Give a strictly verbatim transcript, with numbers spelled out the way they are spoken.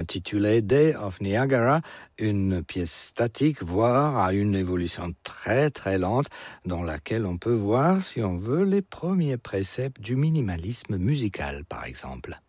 intitulé Day of Niagara, une pièce statique, voire à une évolution très très lente, dans laquelle on peut voir, si on veut, les premiers préceptes du minimalisme musical, par exemple.